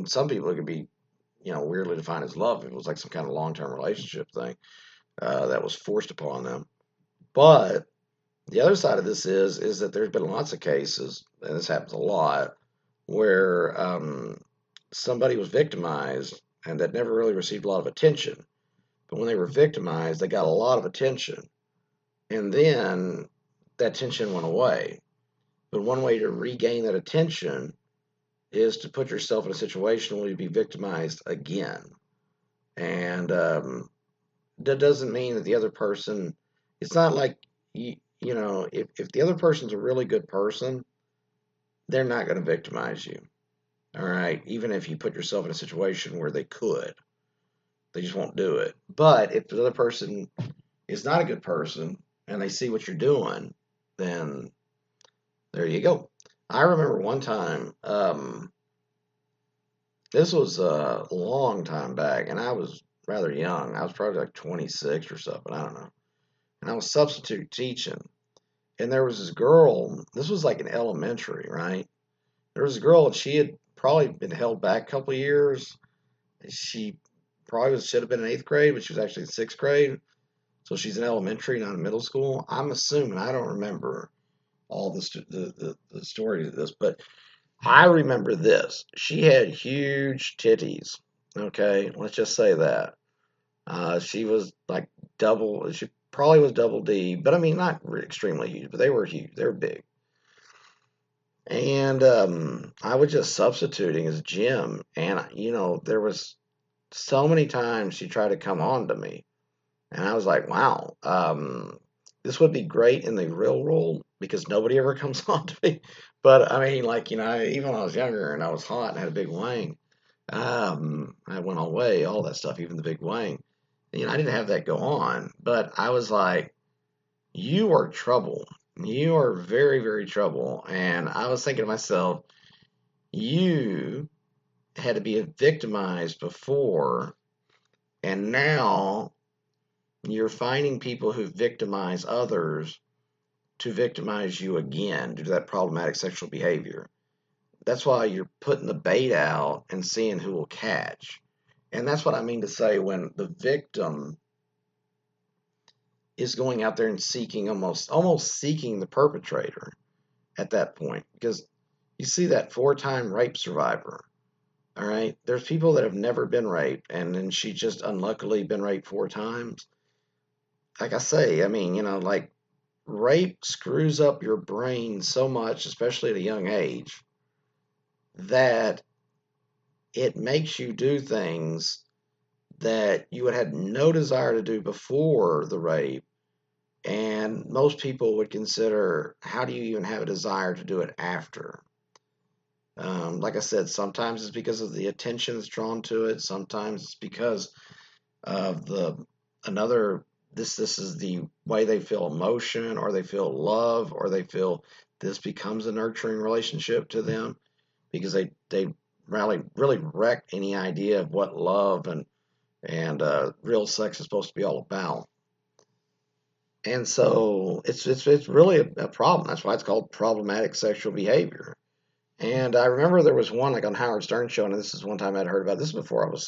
and some people it could be, weirdly defined as love. It was like some kind of long-term relationship thing that was forced upon them. But the other side of this is that there's been lots of cases, and this happens a lot, where somebody was victimized and that never really received a lot of attention. But when they were victimized, they got a lot of attention, and then that attention went away. But one way to regain that attention is to put yourself in a situation where you be victimized again. And that doesn't mean that the other person, it's not like, if the other person's a really good person, they're not going to victimize you. All right. Even if you put yourself in a situation where they could, they just won't do it. But if the other person is not a good person and they see what you're doing, then there you go. I remember one time, this was a long time back, and I was rather young. I was probably like 26 or something. I don't know. And I was substitute teaching. And there was this girl, this was like in elementary, right? There was a girl, and she had probably been held back a couple of years. She probably should have been in eighth grade, but she was actually in sixth grade. So she's in elementary, not in middle school. I'm assuming, I don't remember all the story of this, but I remember this. She had huge titties. Okay, let's just say that. She was like double. She probably was double D, but I mean not extremely huge, but they were huge. They were big. And I was just substituting as Jim, and there was so many times she tried to come on to me, and I was like, wow, this would be great in the real world because nobody ever comes on to me. But I mean, like, even when I was younger and I was hot and had a big wang, I went all the way, all that stuff, even the big wang. I didn't have that go on, but I was like, you are trouble. You are very, very trouble. And I was thinking to myself, you had to be victimized before, and now you're finding people who victimize others to victimize you again due to that problematic sexual behavior. That's why you're putting the bait out and seeing who will catch. And that's what I mean to say when the victim is going out there and seeking almost seeking the perpetrator at that point. Because you see that 4-time rape survivor. All right. There's people that have never been raped, and then she just unluckily been raped 4 times. Like I say, I mean, like rape screws up your brain so much, especially at a young age, that it makes you do things that you would have no desire to do before the rape. And most people would consider, how do you even have a desire to do it after? Like I said, sometimes it's because of the attention that's drawn to it. Sometimes it's because of this is the way they feel emotion, or they feel love, or they feel this becomes a nurturing relationship to them because they really wreck any idea of what love and real sex is supposed to be all about. And so it's really a problem. That's why it's called problematic sexual behavior. And I remember there was one like on Howard Stern show, and this is one time I'd heard about this before I was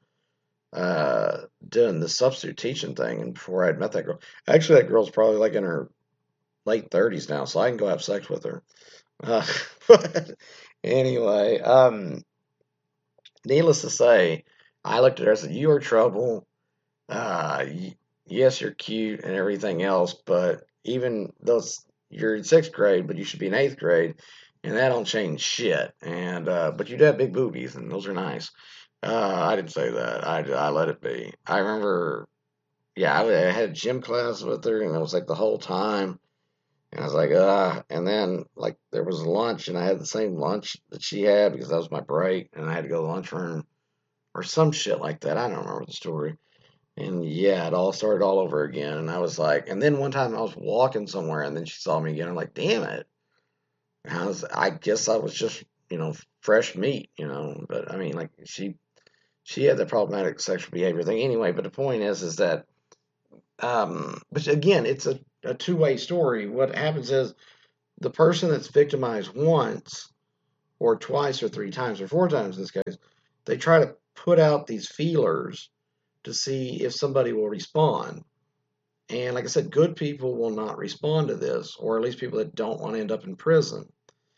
doing the substitute teaching thing, and before I'd met that girl. Actually, that girl's probably like in her late 30s now, so I can go have sex with her. Uh, but anyway, needless to say, I looked at her and said, "You are trouble. Yes, you're cute and everything else, but even though you're in sixth grade, but you should be in eighth grade, and that don't change shit. And but you do have big boobies, and those are nice." I didn't say that. I let it be. I remember, yeah, I had gym class with her, and it was like the whole time. And I was like, and then like there was lunch, and I had the same lunch that she had because that was my break, and I had to go to the lunchroom or some shit like that. I don't remember the story. And yeah, it all started all over again. And I was like, and then one time I was walking somewhere, and then she saw me again. I'm like, damn it. And I guess I was just, fresh meat, But I mean, like she had the problematic sexual behavior thing anyway. But the point is that, but again, it's a two-way story. What happens is the person that's victimized once or twice or 3 times or 4 times in this case they try to put out these feelers to see if somebody will respond. And like I said, good people will not respond to this, or at least people that don't want to end up in prison.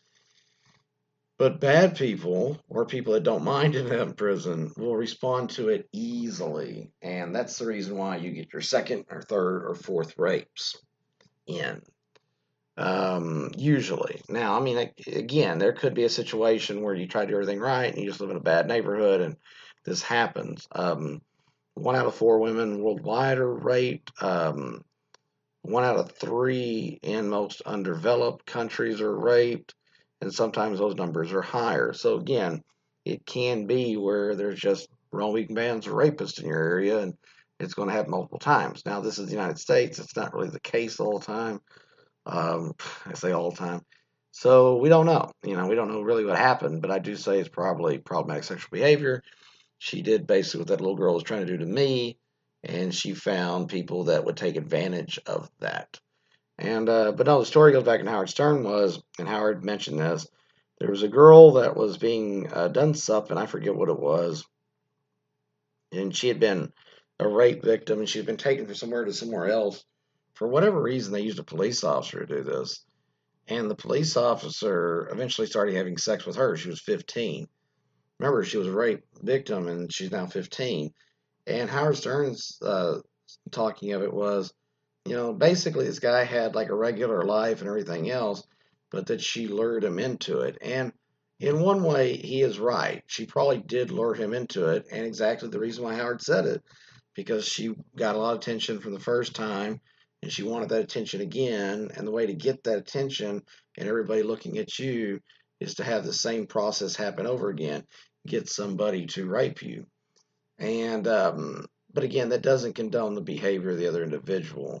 But bad people, or people that don't mind ending up in prison, will respond to it easily. And that's the reason why you get your second or third or fourth rapes in. Usually. Now, I mean, again, there could be a situation where you try to do everything right and you just live in a bad neighborhood and this happens. 1 out of 4 women worldwide are raped. 1 out of 3 in most undeveloped countries are raped, and sometimes those numbers are higher. So again, it can be where there's just roaming bands of rapists in your area, and it's going to happen multiple times. Now, this is the United States. It's not really the case all the time. I say all the time. So we don't know. We don't know really what happened, but I do say it's probably problematic sexual behavior. She did basically what that little girl was trying to do to me, and she found people that would take advantage of that. And but no, the story goes back in Howard Stern was, and Howard mentioned this. There was a girl that was being done something, I forget what it was, and she had been a rape victim, and she'd been taken from somewhere to somewhere else. For whatever reason, they used a police officer to do this, and the police officer eventually started having sex with her. She was 15. Remember, she was a rape victim, and she's now 15. And Howard Stern's talking of it was, basically this guy had like a regular life and everything else, but that she lured him into it. And in one way, he is right. She probably did lure him into it, and exactly the reason why Howard said it, because she got a lot of attention from the first time, and she wanted that attention again. And the way to get that attention and everybody looking at you is to have the same process happen over again. Get somebody to rape you. And but again, that doesn't condone the behavior of the other individual.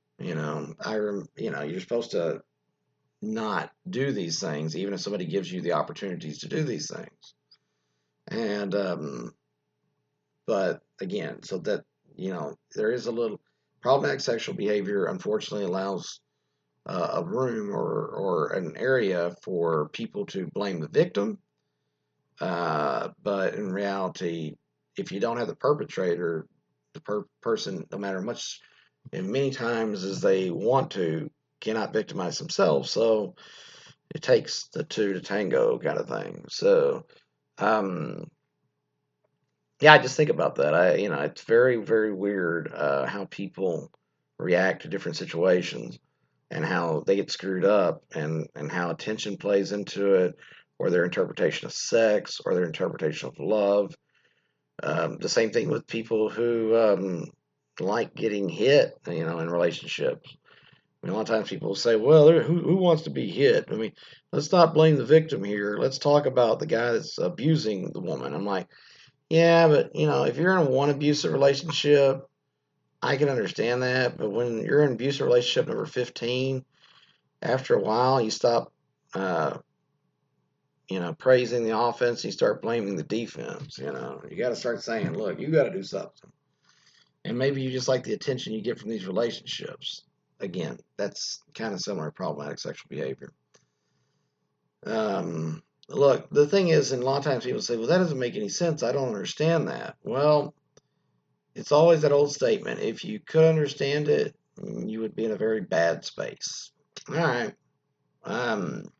You're supposed to not do these things, even if somebody gives you the opportunities to do these things. And but again, so that there is a little problematic sexual behavior. Unfortunately, allows a room or an area for people to blame the victim. But in reality, if you don't have the perpetrator, the person, no matter much, and many times as they want to, cannot victimize themselves. So it takes the two to tango, kind of thing. So, um, yeah, I just think about that. It's very, very weird how people react to different situations and how they get screwed up and how attention plays into it, or their interpretation of sex, or their interpretation of love. The same thing with people who like getting hit, in relationships. I mean, a lot of times people say, well, who wants to be hit? I mean, let's not blame the victim here. Let's talk about the guy that's abusing the woman. I'm like, yeah, but, if you're in one abusive relationship, I can understand that. But when you're in abusive relationship number 15, after a while, you stop, uh, praising the offense, you start blaming the defense. You got to start saying, look, you got to do something. And maybe you just like the attention you get from these relationships. Again, that's kind of similar to problematic sexual behavior. Look, the thing is, and a lot of times people say, well, that doesn't make any sense. I don't understand that. Well, it's always that old statement. If you could understand it, you would be in a very bad space. All right. Um,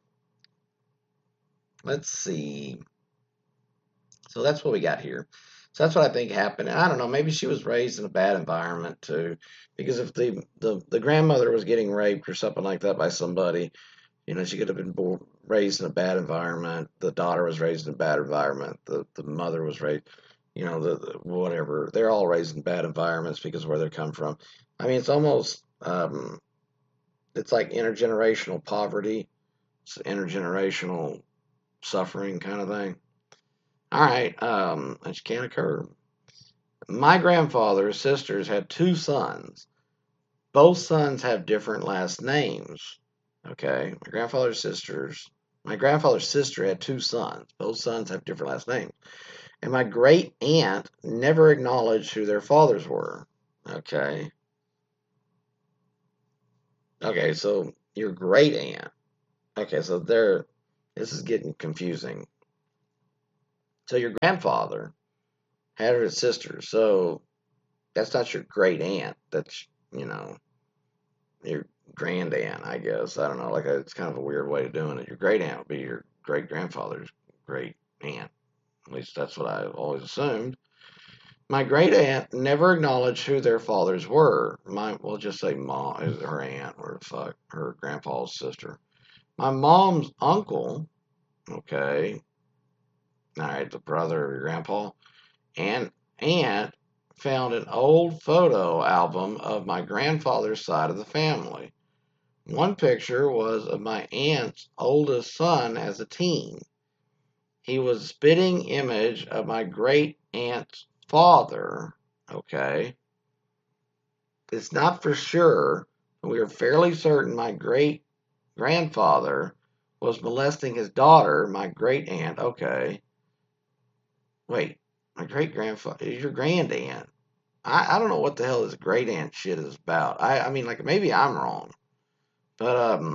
let's see. So that's what we got here. So that's what I think happened. And I don't know. Maybe she was raised in a bad environment too, because if the grandmother was getting raped or something like that by somebody, she could have been raised in a bad environment. The daughter was raised in a bad environment. The mother was raised, the whatever. They're all raised in bad environments because of where they come from. I mean, it's almost it's like intergenerational poverty, it's intergenerational suffering kind of thing. All right, which can occur. My grandfather's sisters had 2 sons. Both sons have different last names. Okay, my grandfather's sister had 2 sons. Both sons have different last names. And my great aunt never acknowledged who their fathers were. Okay. Okay, so your great aunt. Okay, so this is getting confusing. So your grandfather had her sister. So that's not your great aunt. That's, your grand aunt, I guess. I don't know. Like, it's kind of a weird way of doing it. Your great aunt would be your great grandfather's great aunt. At least that's what I've always assumed. My great aunt never acknowledged who their fathers were. We'll just say mom, her aunt, or fuck, her grandpa's sister. My mom's uncle, okay, all right, the brother of your grandpa, and aunt found an old photo album of my grandfather's side of the family. One picture was of my aunt's oldest son as a teen. He was a spitting image of my great aunt's father. Okay. It's not for sure, but we are fairly certain my great grandfather was molesting his daughter, my great aunt. Okay. Wait, my great grandfather is your grand aunt. I don't know what the hell this great aunt shit is about. I mean, like, maybe I'm wrong, but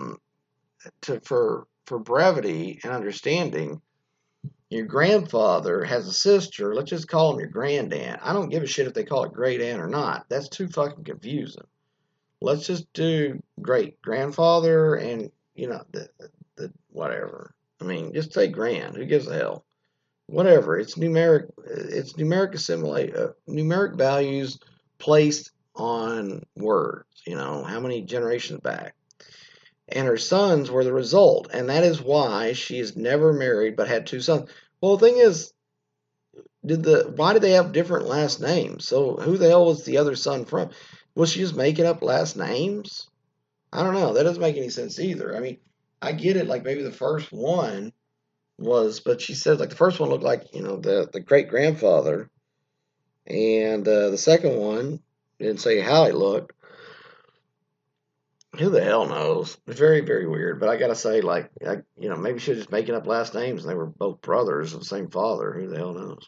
for brevity and understanding, your grandfather has a sister. Let's just call him your grandaunt. I don't give a shit if they call it great aunt or not. That's too fucking confusing. Let's just do great grandfather and the whatever. I mean, just say grand. Who gives a hell? Whatever. It's numeric. It's numeric values placed on words. How many generations back. And her sons were the result, and that is why she is never married but had two sons. Well, the thing is, why did they have different last names? So who the hell was the other son from? Was she just making up last names? I don't know. That doesn't make any sense either. I mean, I get it. Like, maybe the first one was, but she said like the first one looked like the great grandfather, and the second one didn't say how he looked. Who the hell knows? It's very, very weird. But I gotta say, like, maybe she was just making up last names and they were both brothers of the same father. Who the hell knows?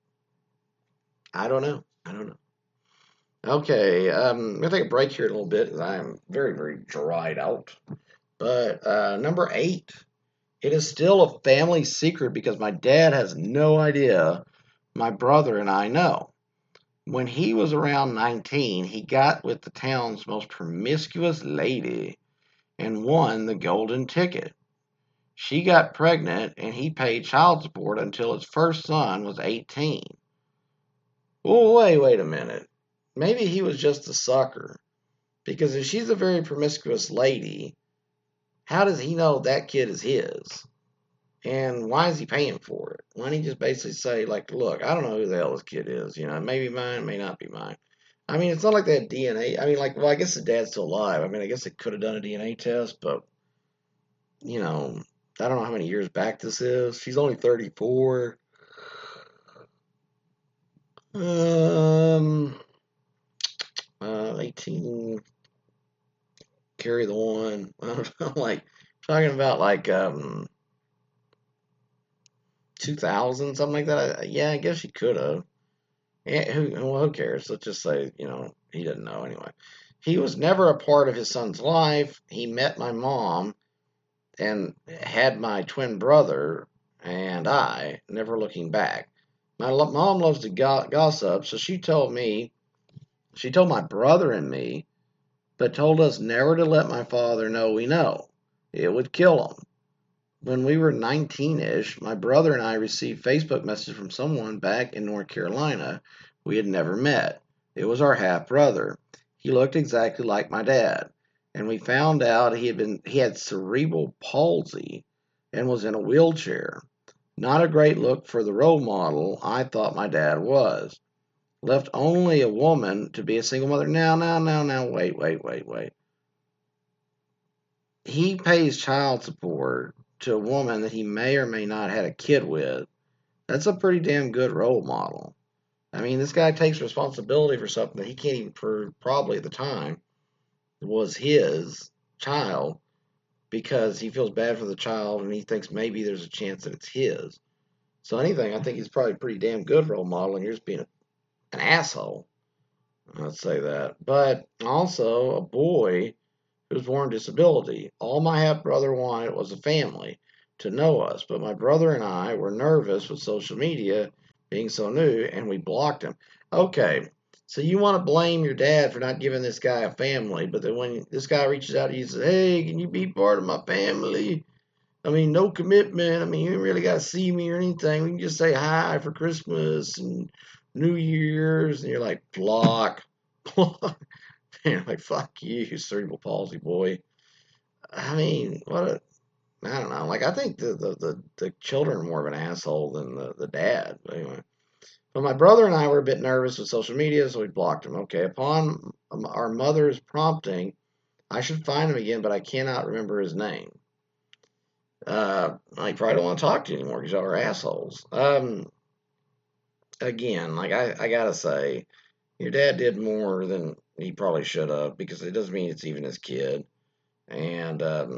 I don't know. I don't know. Okay, I'm gonna take a break here in a little bit because I am very, very dried out. But number 8, it is still a family secret because my dad has no idea. My brother and I know. When he was around 19, he got with the town's most promiscuous lady and won the golden ticket. She got pregnant and he paid child support until his first son was 18. Well, wait a minute. Maybe he was just a sucker. Because if she's a very promiscuous lady, how does he know that kid is his? And why is he paying for it? Why don't he just basically say, like, look, I don't know who the hell this kid is. It may be mine, it may not be mine. I mean, it's not like they had DNA. I mean, like, well, I guess the dad's still alive. I mean, I guess they could have done a DNA test, but, I don't know how many years back this is. She's only 34. 18, carry the one. I don't know, like, talking about, like, 2000, something like that. Yeah, I guess she could have. Yeah, who cares? Let's just say, he didn't know anyway. He was never a part of his son's life. He met my mom and had my twin brother and I, never looking back. My mom loves to gossip, so she told my brother and me, but told us never to let my father know we know. It would kill him. When we were 19-ish, my brother and I received Facebook messages from someone back in North Carolina we had never met. It was our half brother. He looked exactly like my dad, and we found out he had cerebral palsy and was in a wheelchair. Not a great look for the role model I thought my dad was. Left only a woman to be a single mother. Now, wait. He pays child support to a woman that he may or may not had a kid with. That's a pretty damn good role model. I mean, this guy takes responsibility for something that he can't even prove, probably at the time, was his child because he feels bad for the child and he thinks maybe there's a chance that it's his. So anything, I think he's probably a pretty damn good role model, and you're just being an asshole. I'd say that. But also a boy who was born with disability. All my half brother wanted was a family. to know us. But my brother and I were nervous with social media being so new, and we blocked him. Okay, so you want to blame your dad for not giving this guy a family, but then when this guy reaches out to you and says, "Hey, can you be part of my family?" I mean, no commitment. I mean, you ain't really got to see me or anything. We can just say hi for Christmas and New Year's, and you're like, block, block. And like, fuck you, cerebral palsy boy. I mean, what a, I don't know. Like, I think the children are more of an asshole than the dad. But anyway. But my brother and I were a bit nervous with social media, so we blocked him. Okay, upon our mother's prompting, I should find him again, but I cannot remember his name. I probably don't want to talk to you anymore because y'all are assholes. Again, like I gotta say, your dad did more than he probably should have because it doesn't mean it's even his kid. And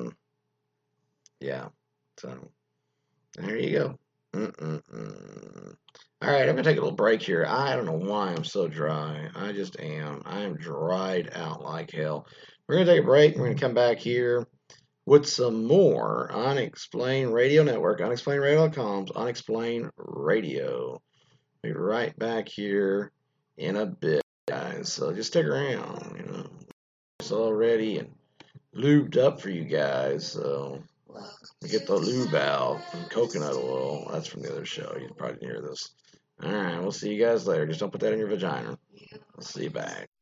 yeah, so there you go. Mm-mm-mm. All right, I'm gonna take a little break here. I don't know why I'm so dry. I just am. I am dried out like hell. We're gonna take a break. We're gonna come back here with some more Unexplained Radio Network, unexplainеdradio.com's Unexplained Radio. Be right back here in a bit, guys. So just stick around. It's all ready and lubed up for you guys. So get the lube out and coconut oil. That's from the other show. You probably didn't hear this. All right, we'll see you guys later. Just don't put that in your vagina. I'll see you back.